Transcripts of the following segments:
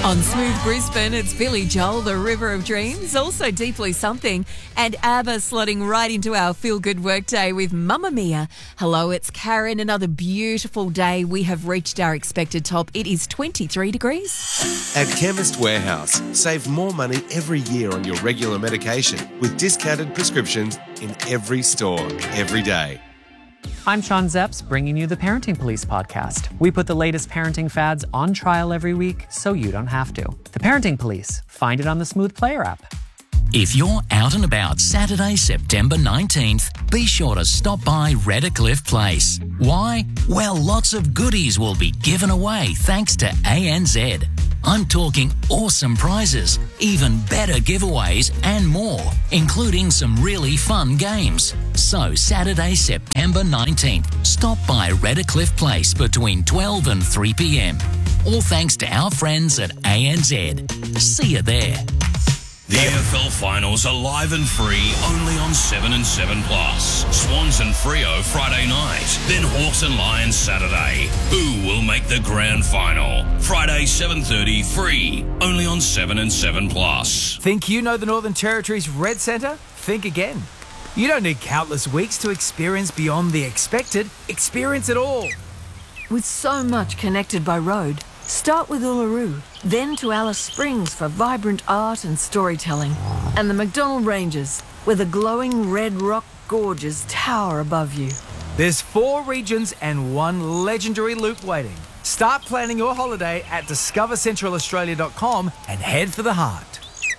On Smooth Brisbane, it's Billy Joel, The River of Dreams, also Deeply Something, and ABBA slotting right into our feel-good workday with Mamma Mia. Hello, it's Karen. Another beautiful day. We have reached our expected top. It is 23 degrees. At Chemist Warehouse, save more money every year on your regular medication with discounted prescriptions in every store, every day. I'm Sean Zepps, bringing you the Parenting Police podcast. We put the latest parenting fads on trial every week so you don't have to. The Parenting Police. Find it on the Smooth Player app. If you're out and about Saturday, September 19th, be sure to stop by Redcliffe Place. Why? Well, lots of goodies will be given away thanks to ANZ. I'm talking awesome prizes, even better giveaways and more, including some really fun games. So Saturday, September 19th, stop by Redcliffe Place between 12 and 3 p.m. All thanks to our friends at ANZ. See you there. The AFL Finals are live and free only on 7 and 7 Plus. Swans and Freo Friday night, then Hawks and Lions Saturday. Who will make the grand final? Friday 7:30 free, only on 7 and 7 Plus. Think you know the Northern Territory's Red Centre? Think again. You don't need countless weeks to experience beyond the expected. Experience it all. With so much connected by road, start with Uluru, then to Alice Springs for vibrant art and storytelling, and the McDonnell Ranges, where the glowing red rock gorges tower above you. There's 4 regions and 1 legendary loop waiting. Start planning your holiday at discovercentralaustralia.com and head for the heart.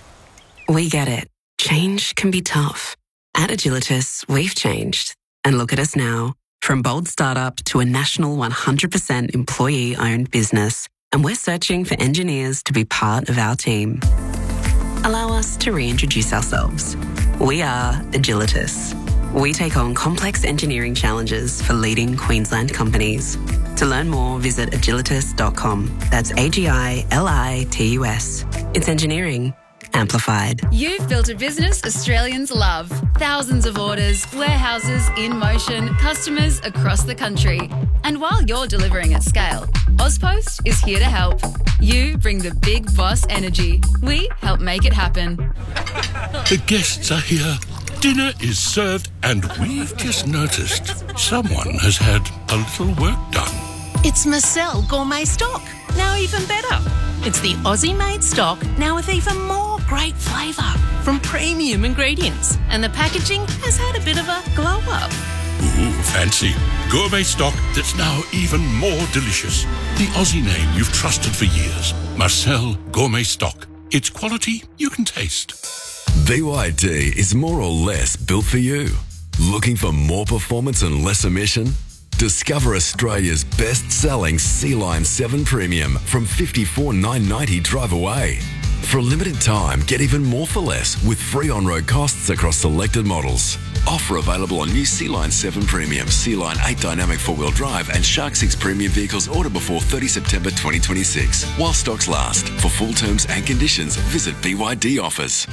We get it. Change can be tough. At Agilitas, we've changed. And look at us now. From bold startup to a national 100% employee-owned business. And we're searching for engineers to be part of our team. Allow us to reintroduce ourselves. We are Agilitas. We take on complex engineering challenges for leading Queensland companies. To learn more, visit agilitas.com. That's AGILITUS. It's engineering amplified. You've built a business Australians love. Thousands of orders, warehouses in motion, customers across the country. And while you're delivering at scale, Ozpost is here to help. You bring the big boss energy. We help make it happen. The guests are here. Dinner is served, and we've just noticed someone has had a little work done. It's Marcel Gourmet Stock, now even better. It's the Aussie-made stock, now with even more great flavour from premium ingredients. And the packaging has had a bit of a glow-up. Ooh, fancy. Gourmet stock that's now even more delicious. The Aussie name you've trusted for years. Marcel Gourmet Stock. It's quality you can taste. BYD is more or less built for you. Looking for more performance and less emission? Discover Australia's best-selling Sea-Line 7 Premium from $54,990 drive away. For a limited time, get even more for less with free on-road costs across selected models. Offer available on new Sea-Line 7 Premium, Sea-Line 8 Dynamic 4-wheel drive and Shark 6 Premium vehicles ordered before 30 September 2026. While stocks last. For full terms and conditions, visit BYD Offers.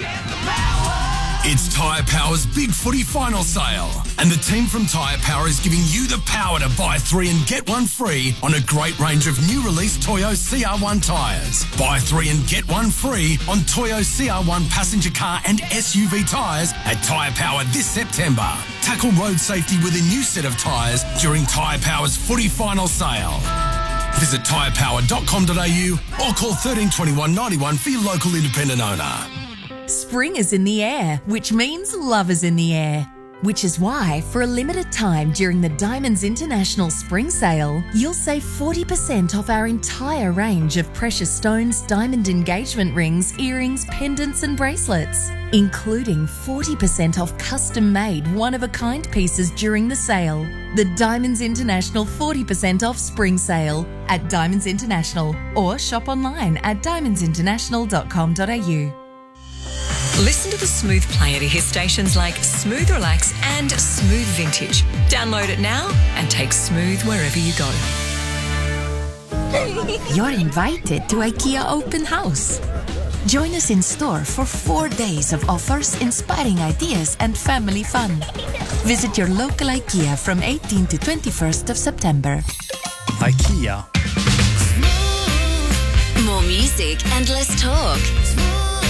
It's Tyre Power's Big Footy Final Sale. And the team from Tyre Power is giving you the power to buy 3 and get 1 free on a great range of new release Toyo CR1 tyres. Buy 3 and get 1 free on Toyo CR1 passenger car and SUV tyres at Tyre Power this September. Tackle road safety with a new set of tyres during Tyre Power's Footy Final Sale. Visit tyrepower.com.au or call 1321 91 for your local independent owner. Spring is in the air, which means love is in the air. Which is why, for a limited time during the Diamonds International Spring Sale, you'll save 40% off our entire range of precious stones, diamond engagement rings, earrings, pendants and bracelets, including 40% off custom-made one-of-a-kind pieces during the sale. The Diamonds International 40% off Spring Sale at Diamonds International, or shop online at diamondsinternational.com.au. Listen to the Smooth Player to hear stations like Smooth Relax and Smooth Vintage. Download it now and take Smooth wherever you go. You're invited to IKEA Open House. Join us in store for 4 days of offers, inspiring ideas and family fun. Visit your local IKEA from 18th to 21st of September. IKEA. More music. music and less talk.